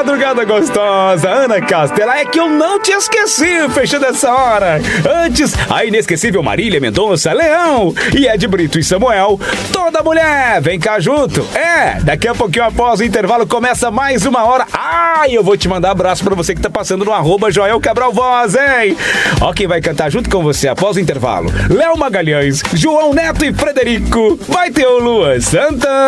madrugada gostosa, Ana Castela, é que eu não te esqueci, fechando essa hora. Antes, a inesquecível Marília Mendonça, Leão e Ed Brito e Samuel, toda mulher, vem cá junto. Daqui a pouquinho após o intervalo começa mais uma hora. Eu vou te mandar abraço pra você que tá passando no @Joel Cabral Voz, hein? Ó quem vai cantar junto com você após o intervalo. Léo Magalhães, João Neto e Frederico. Vai ter o Lua Santana.